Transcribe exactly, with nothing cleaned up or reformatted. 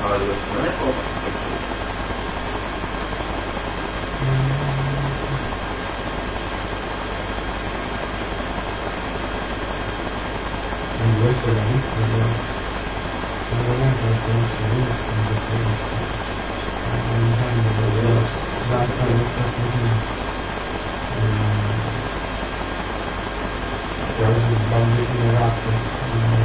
parlare di questo, non è cosa. Non questo è la lista, non veramente la conosce benissimo, non intendo che basta questa cosa. Oggi il bambino ragazzo